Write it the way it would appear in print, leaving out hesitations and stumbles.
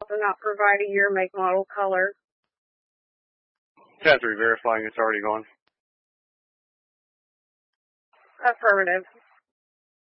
Also not provide a year, make, model, color. 10-3, verifying it's already gone. Affirmative.